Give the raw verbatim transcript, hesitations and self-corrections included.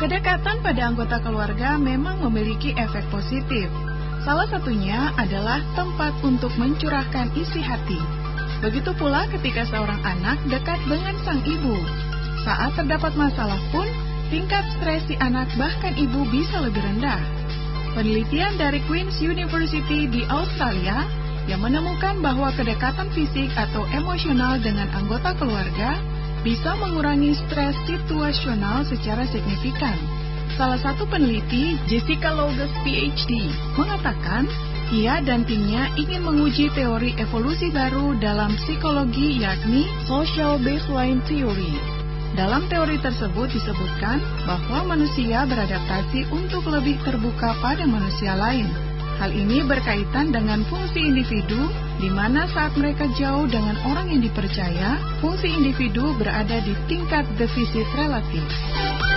Kedekatan pada anggota keluarga memang memiliki efek positif. Salah satunya adalah tempat untuk mencurahkan isi hati. Begitu pula ketika seorang anak dekat dengan sang ibu. Saat terdapat masalah pun, tingkat stres si anak bahkan ibu bisa lebih rendah. Penelitian dari Queen's University di Australia yang menemukan bahwa kedekatan fisik atau emosional dengan anggota keluarga bisa mengurangi stres situasional secara signifikan. Salah satu peneliti, Jessica Logus P H D, mengatakan ia dan timnya ingin menguji teori evolusi baru dalam psikologi, yakni Social Baseline Theory. Dalam teori tersebut disebutkan bahwa manusia beradaptasi untuk lebih terbuka pada manusia lain. Hal ini berkaitan dengan fungsi individu, di mana saat mereka jauh dengan orang yang dipercaya, fungsi individu berada di tingkat defisit relatif.